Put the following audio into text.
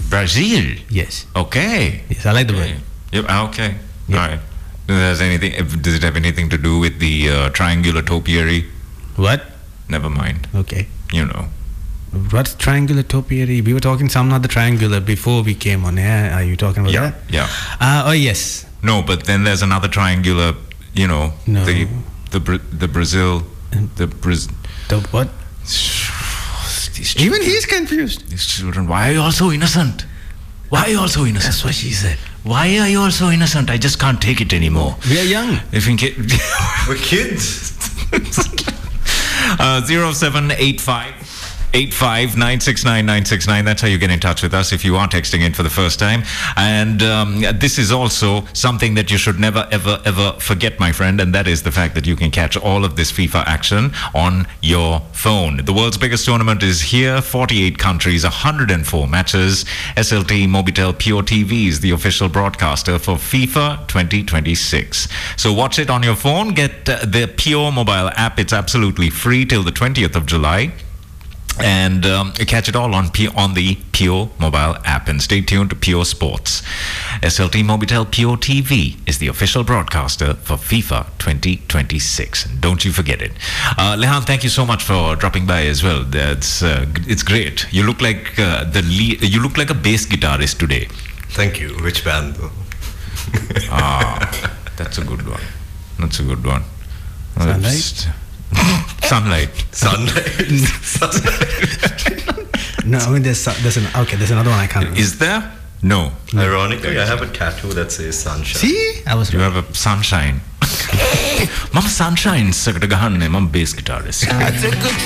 Brazil. Yes. Okay. Yes, I like the word. Yep. Okay. Yep. All right. Does it have anything to do with the triangular topiary? What? Never mind. Okay. You know. What's triangular topiary? We were talking some other triangular before we came on air. Are you talking about that? Yeah. Oh, yes. No, but then there's another triangular. You know. No. The Brazil. The what? These Even he's confused. These children. Why are you all so innocent? Why are you all so innocent? That's what she said. Why are you all so innocent? I just can't take it anymore. We are young. If in case We're kids. 0785-969-969. That's how you get in touch with us if you are texting in for the first time. And this is also something that you should never, ever, ever forget, my friend, and that is the fact that you can catch all of this FIFA action on your phone. The world's biggest tournament is here, 48 countries, 104 matches. SLT Mobitel Pure TV is the official broadcaster for FIFA 2026. So watch it on your phone. Get the Pure mobile app. It's absolutely free till the 20th of July. And catch it all on the Pure mobile app. And stay tuned to Pure Sports. SLT Mobitel Pure TV is the official broadcaster for FIFA 2026. Don't you forget it. Lehan, thank you so much for dropping by as well. That's it's great. You look like you look like a bass guitarist today. Thank you. Which band though? That's a good one. That's a good one. Sunlight? Sunlight. Sunlight. No, I mean there's another one I can't remember. Is there? No. Ironically, I have a tattoo that says sunshine. See? I was You right. have a sunshine. Mama sunshine. Mama bass guitarist. It's a good